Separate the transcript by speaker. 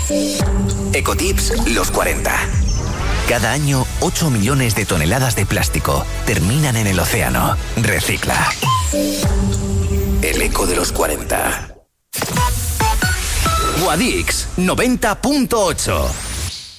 Speaker 1: Ecotips los 40. Cada año, 8 millones de toneladas de plástico terminan en el océano. Recicla. El eco de los 40. Guadix 90.8.